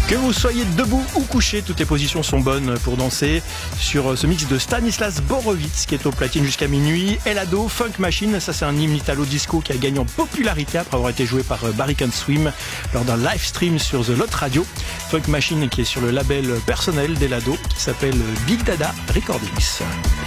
Que vous soyez debout ou couché, toutes les positions sont bonnes pour danser sur ce mix de Stanislas Borowitz qui est au platine jusqu'à minuit. Elado, Funk Machine, ça c'est un hymne italo-disco qui a gagné en popularité après avoir été joué par Barry Can Swim lors d'un live stream sur The Lot Radio. Funk Machine qui est sur le label personnel d'Elado qui s'appelle Big Dada Recordings.